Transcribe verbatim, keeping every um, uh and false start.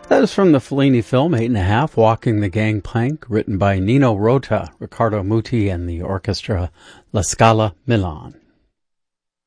That is from the Fellini film Eight and a Half, Walking the Gangplank, written by Nino Rota, Riccardo Muti, and the orchestra La Scala Milan.